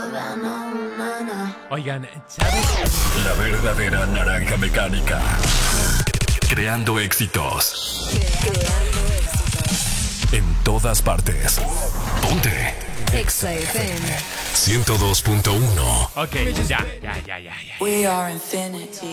Oigan, ¿sabes? La verdadera naranja mecánica. Creando éxitos. En todas partes. Ponte. Exa FM 102.1. Ok, ya. We are infinity.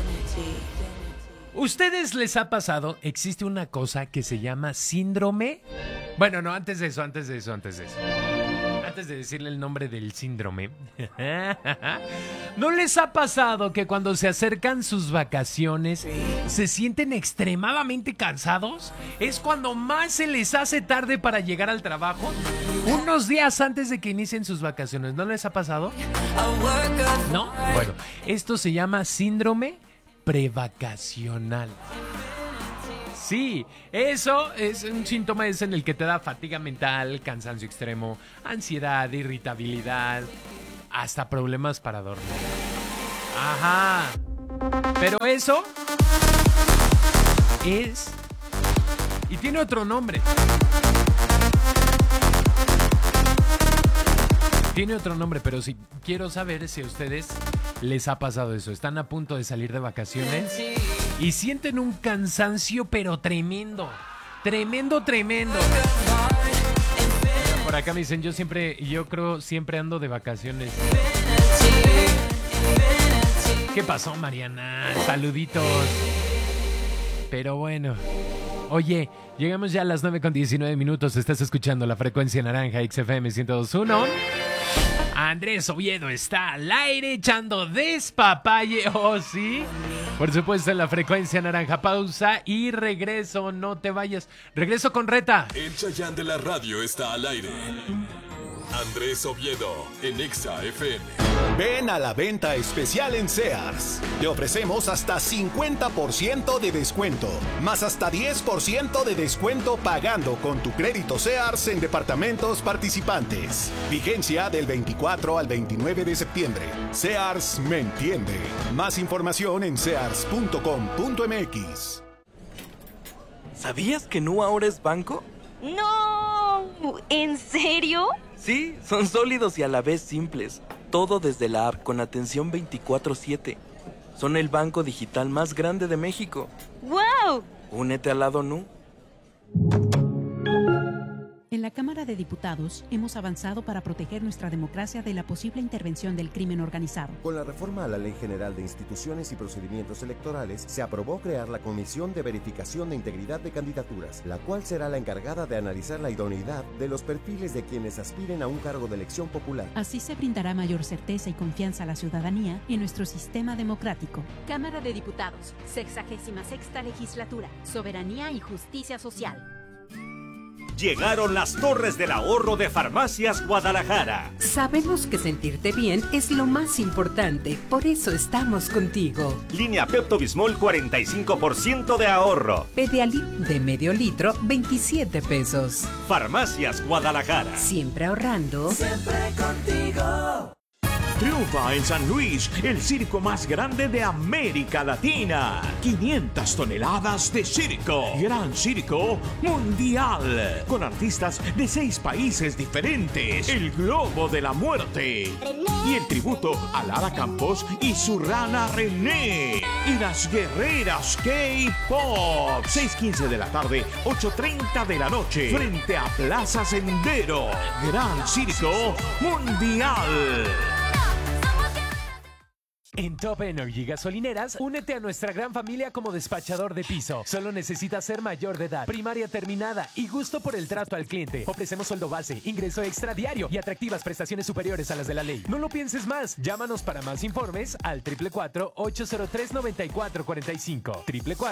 ¿Ustedes les ha pasado? Existe una cosa que se llama síndrome. Bueno, no, antes de Antes de decirle el nombre del síndrome. ¿No les ha pasado que cuando se acercan sus vacaciones se sienten extremadamente cansados? Es cuando más se les hace tarde para llegar al trabajo. Unos días antes de que inicien sus vacaciones. ¿No les ha pasado? ¿No? Bueno, esto se llama síndrome prevacacional. Sí, eso es un síntoma en el que te da fatiga mental, cansancio extremo, ansiedad, irritabilidad, hasta problemas para dormir. Ajá. Pero eso es... y tiene otro nombre. Tiene otro nombre, pero sí quiero saber si a ustedes les ha pasado eso. Están a punto de salir de vacaciones y sienten un cansancio, pero tremendo. Tremendo. Por acá me dicen, yo creo siempre ando de vacaciones. ¿Qué pasó, Mariana? Saluditos. Pero bueno. Oye, llegamos ya a las 9:19. Estás escuchando la frecuencia naranja XFM 102.1. Andrés Oviedo está al aire echando despapalle. Oh, sí. Por supuesto, en la frecuencia naranja. Pausa y regreso. No te vayas. Regreso con Reta. El Chayán de la radio está al aire. Andrés Oviedo en Exa FM. Ven a la venta especial en Sears. Te ofrecemos hasta 50% de descuento, más hasta 10% de descuento pagando con tu crédito Sears en departamentos participantes. Vigencia del 24 al 29 de septiembre. Sears me entiende. Más información en sears.com.mx. ¿Sabías que Nu ahora es banco? ¡No! ¿En serio? Sí, son sólidos y a la vez simples. Todo desde la app con atención 24/7. Son el banco digital más grande de México. ¡Wow! Únete al lado Nu. En la Cámara de Diputados hemos avanzado para proteger nuestra democracia de la posible intervención del crimen organizado. Con la reforma a la Ley General de Instituciones y Procedimientos Electorales, se aprobó crear la Comisión de Verificación de Integridad de Candidaturas, la cual será la encargada de analizar la idoneidad de los perfiles de quienes aspiren a un cargo de elección popular. Así se brindará mayor certeza y confianza a la ciudadanía en nuestro sistema democrático. Cámara de Diputados, 66ª Legislatura, Soberanía y Justicia Social. Llegaron las Torres del Ahorro de Farmacias Guadalajara. Sabemos que sentirte bien es lo más importante, por eso estamos contigo. Línea Pepto-Bismol 45% de ahorro. Pedialit de medio litro, 27 pesos. Farmacias Guadalajara. Siempre ahorrando. Siempre contigo. Triunfa en San Luis, el circo más grande de América Latina. 500 toneladas de circo. Gran Circo Mundial. Con artistas de 6 países diferentes. El Globo de la Muerte. Y el tributo a Lara Campos y su rana René. Y las guerreras K-Pop. 6:15 de la tarde, 8:30 de la noche. Frente a Plaza Sendero. Gran Circo Mundial. En Top Energy Gasolineras, únete a nuestra gran familia como despachador de piso. Solo necesitas ser mayor de edad, primaria terminada y gusto por el trato al cliente. Ofrecemos sueldo base, ingreso extra diario y atractivas prestaciones superiores a las de la ley. No lo pienses más. Llámanos para más informes al 444-803-9445.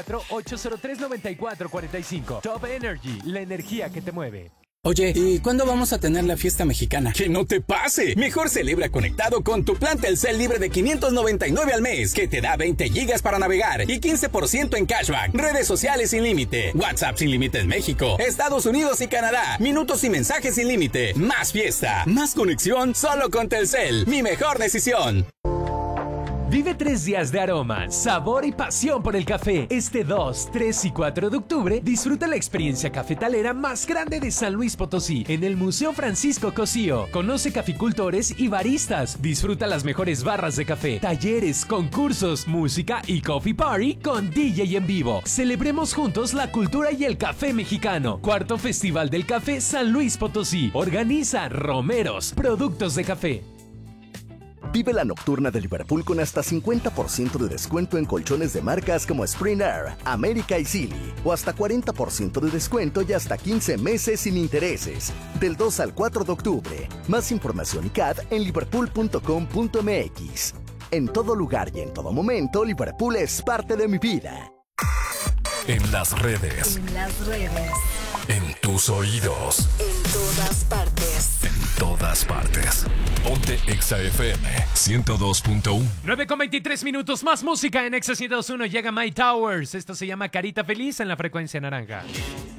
444-803-9445. Top Energy, la energía que te mueve. Oye, ¿y cuándo vamos a tener la fiesta mexicana? ¡Que no te pase! Mejor celebra conectado con tu plan Telcel libre de 599 al mes, que te da 20 gigas para navegar y 15% en cashback, redes sociales sin límite, WhatsApp sin límite en México, Estados Unidos y Canadá, minutos y mensajes sin límite, más fiesta, más conexión solo con Telcel. Mi mejor decisión. Vive 3 días de aroma, sabor y pasión por el café. Este 2, 3 y 4 de octubre, disfruta la experiencia cafetalera más grande de San Luis Potosí en el Museo Francisco Cosío. Conoce caficultores y baristas. Disfruta las mejores barras de café, talleres, concursos, música y coffee party con DJ en vivo. Celebremos juntos la cultura y el café mexicano. 4º Festival del Café San Luis Potosí. Organiza Romeros, productos de café. Vive la nocturna de Liverpool con hasta 50% de descuento en colchones de marcas como Spring Air, América y Silly, o hasta 40% de descuento y hasta 15 meses sin intereses. Del 2 al 4 de octubre. Más información y CAD en liverpool.com.mx. En todo lugar y en todo momento, Liverpool es parte de mi vida. En las redes. En tus oídos. En todas partes. En todas partes. Ponte Exa FM 102.1. 9:23 minutos, más música en Exa 102.1. Llega My Towers. Esto se llama Carita Feliz en la frecuencia naranja.